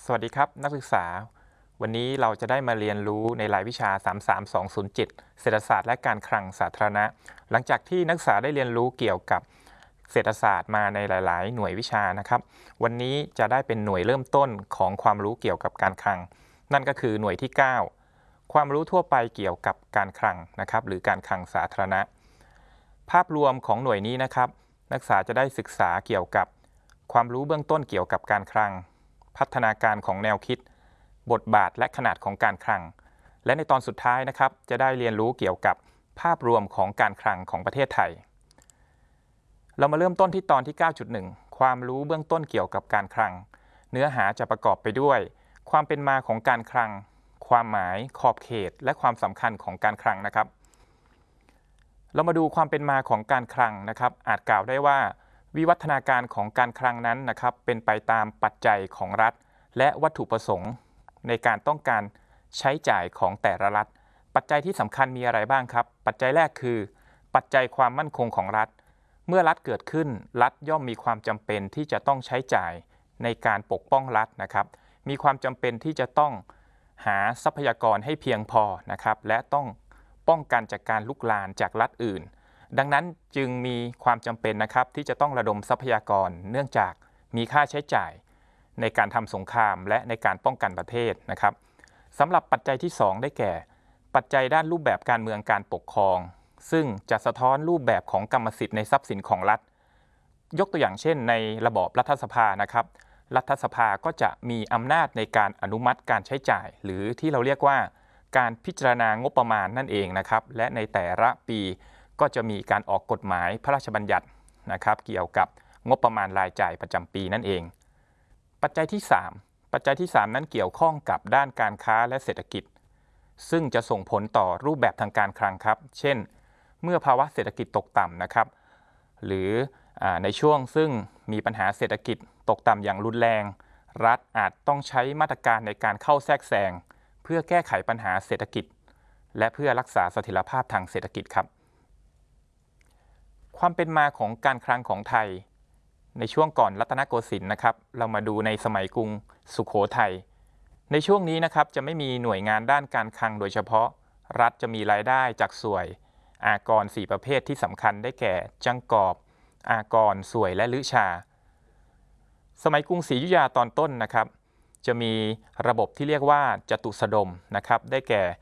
สวัสดีครับนักศึกษาวันนี้เราจะได้มาเรียนรู้ในรายวิชา 33207 เศรษฐศาสตร์และการคลังสาธารณะหลังจากที่นักศึกษาได้เรียนรู้เกี่ยวกับเศรษฐศาสตร์มาในหลายๆ หน่วยวิชานะครับวันนี้จะได้เป็นหน่วยเริ่มต้นของความรู้เกี่ยวกับการคลังนั่นก็คือหน่วยที่ 9 ความรู้ทั่วไปเกี่ยวกับการคลังนะครับหรือการคลังสาธารณะภาพรวมของหน่วยนี้นะครับนักศึกษาจะได้ศึกษาเกี่ยวกับความรู้เบื้องต้นเกี่ยวกับการคลังพัฒนาการของแนวคิดบทบาทและขนาดของการคลังและในตอนสุดท้ายนะครับจะได้เรียนรู้เกี่ยวกับภาพรวมของการคลังของประเทศไทยเรามาเริ่มต้นที่ตอนที่ 9.1 ความรู้เบื้องต้นเกี่ยวกับการคลังเนื้อหาจะประกอบไปด้วยความเป็นมาของการคลังความหมายขอบเขตและความสำคัญของการคลังนะครับเรามาดูความเป็นมาของการคลังนะครับอาจกล่าวได้ว่าวิวัฒนาการของการคลังนั้นนะครับเป็นไปตามปัจจัยของรัฐและวัตถุประสงค์ในการต้องการใช้จ่ายของแต่ละรัฐปัจจัยที่สำคัญมีอะไรบ้างครับปัจจัยแรกคือปัจจัยความมั่นคงของรัฐเมื่อรัฐเกิดขึ้นรัฐย่อมมีความจำเป็นที่จะต้องใช้จ่ายในการปกป้องรัฐนะครับมีความจำเป็นที่จะต้องหาทรัพยากรให้เพียงพอนะครับและต้องป้องกันจากการลุกลามจากรัฐอื่นดังนั้นจึงมีความจำเป็นนะครับที่จะต้องระดมทรัพยากรเนื่องจากมีค่าใช้จ่ายในการทำสงครามและในการป้องกันประเทศนะครับสำหรับปัจจัยที่ 2ได้แก่ปัจจัยด้านรูปแบบการเมืองการปกครองซึ่งจะสะท้อนรูปแบบของกรรมสิทธิ์ในทรัพย์สินของรัฐยกตัวอย่างเช่นในระบอบรัฐสภานะครับรัฐสภาก็จะมีอำนาจในการอนุมัติการใช้จ่ายหรือที่เราเรียกว่าการพิจารณางบประมาณนั่นเองนะครับและในแต่ละปีก็จะมีการออกกฎหมายพระราชบัญญัตินะครับเกี่ยวกับงบประมาณรายจ่ายประจำปีนั่นเองปัจจัยที่ 3ปัจจัยที่ 3นั้นเกี่ยวข้องกับด้านการค้าและเศรษฐกิจซึ่งจะส่งผลต่อรูปแบบทางการคลังครับเช่นเมื่อภาวะเศรษฐกิจตกต่ำนะครับหรือในช่วงซึ่งมีปัญหาเศรษฐกิจตกต่ำอย่างรุนแรงรัฐอาจต้องใช้มาตรการในการเข้าแทรกแซงเพื่อแก้ไขปัญหาเศรษฐกิจและเพื่อรักษาเสถียรภาพทางเศรษฐกิจครับความเป็นมาของการคลังของไทยในช่วงก่อนรัตนโกสินทร์นะครับเรามาดูในสมัยกรุงสุโขทัยในช่วงนี้นะครับจะไม่มีหน่วยงานด้านการคลังโดยเฉพาะรัฐจะมีรายได้จากสวยอากร4ประเภทที่สำคัญได้แก่จังกอบอากรสวยและลือชาสมัยกรุงศรีอยุธยาตอนต้นนะครับจะมีระบบที่เรียกว่าจตุสดมนะครับได้แก่